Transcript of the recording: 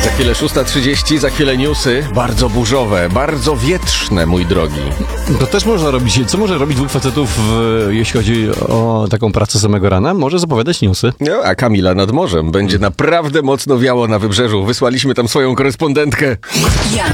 Za chwilę 6:30, za chwilę newsy. Bardzo burzowe, bardzo wietrzne, mój drogi. To też można robić. Co może robić dwóch facetów, jeśli chodzi o taką pracę samego rana? Może zapowiadać newsy. No, a Kamila nad morzem. Będzie naprawdę mocno wiało na wybrzeżu. Wysłaliśmy tam swoją korespondentkę.